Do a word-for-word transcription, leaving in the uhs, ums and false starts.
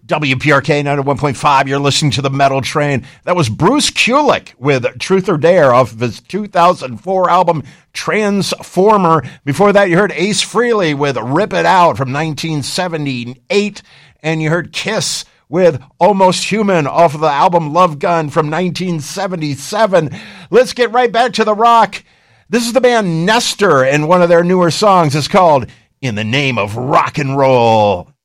W P R K ninety-one point five, you're listening to the Metal Train. That was Bruce Kulick with Truth or Dare off of his two thousand four album Transformer. Before that, you heard Ace Frehley with Rip It Out from nineteen seventy-eight, and you heard Kiss with Almost Human off of the album Love Gun from nineteen seventy-seven. Let's get right back to the rock. This is the band Nestor, and one of their newer songs is called In the Name of Rock and Roll.